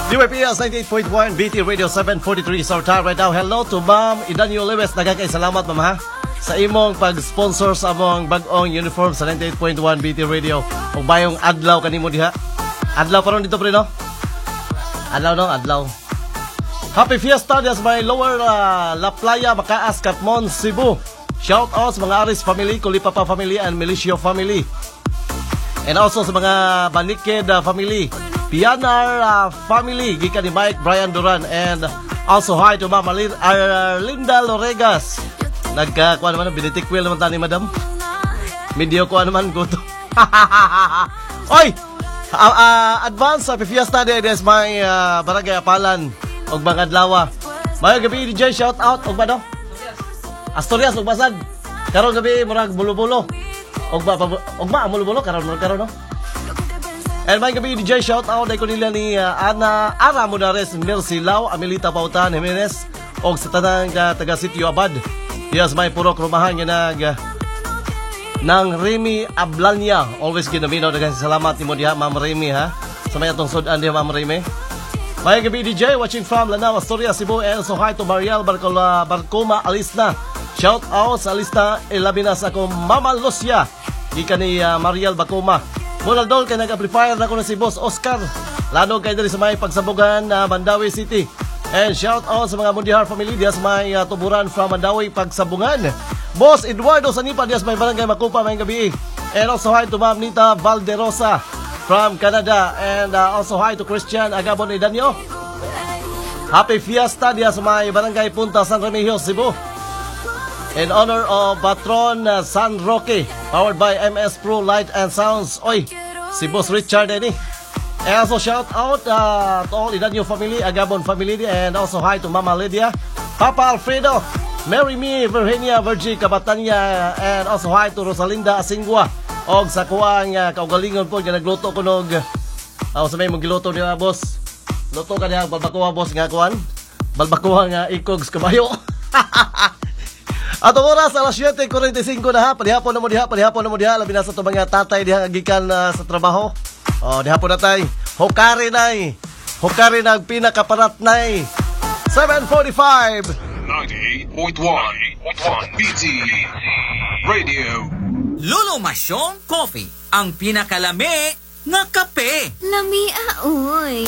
UAPS 98.1 BT Radio 743 is our time right now. Hello to Ma'am Idanyo Lewis. Nagkakaisalamat ma'am ha sa imong pag-sponsor sa among bag-ong uniform sa 98.1 BT Radio. Ug bayong adlaw kanimo diha. Adlaw karon dito pre no? Adlaw no, adlaw. Happy Fiesta des my Lower La Playa, Macaas, Catmon, Cebu. Shout out sa mga Aris family, Kulipapa family and Milicio family. And also sa mga Banikid family, Pianar family, gikan ni Mike Brian Duran. And also hi to Mama Linda Loregas. Nagkakuha naman, binitikwil naman tayo ni Madam. Medyo kuha naman, guto. Oy! Advance Happy Fiesta Day des my Barangay Apalan og mga adlaw. Mayong gabi DJ, shout out og ba no? Asturias og Basag. Karon gabi murag bulo-bulo. Og ba bulo-bulo karon no? And mayong gabi DJ, shout out ay ko nila ni Ana Ara Munares, Mercy Lau, Amelita Pautan Jimenez og sa tanang taga Sitio Abad. Yes, may puro krumahan nga nang Remy Ablanya. Always ginaminaw, daghang salamat nimo diha Ma'am Remy ha. Sa may atong sudan diha Ma'am Remy. May gabi DJ watching from Lanao, Asturias, Cebu. And so hi to Mariel Barcoma Alisna. Shout out sa Alisna, ilabinas ako Mama Lucia. Gikan ni Mariel Barcoma. Munaldol kay nag-amplifier na ko na si Boss Oscar. Lanog kay diri sa may pagsabugan Mandawi City. And shout out sa mga Mundihar family diya sa may tuburan from Mandawi Pagsabungan. Boss Eduardo Sanipa diya sa may Barangay Makupa may gabi. And also hi to Ma'am Nita Valderosa from Canada. And also hi to Christian Agabon Idanyo. Happy Fiesta diya sa may Barangay Punta San Remigio, Cebu. In honor of Patron San Roque, powered by MS Pro Light and Sounds. Oy, si Boss Richard ini. And also shout out to all Idanyo family, Agabon family, and also hi to Mama Lydia, Papa Alfredo, Mary Me, Virginia, Virgie Cabatanya, and also hi to Rosalinda Asingwa. Og sa kuwang kaugalingon po nga nagluto ko nog sa may magiluto niya boss. Luto ka niya balbakuha boss nga kuan. Balbakuha nga ikogs kabayo. Atong oras alas 7:45 na ha. Padihapon na mo diha labi na sa to mga tatay diha gikan sa trabaho. Dihapon na tay. Hokari nay. Hokari nag pinakaparat nay. 7:45. 98.1 BT Radio. Lolo Masyong Coffee, ang pinakalami nga kape. Lami uy.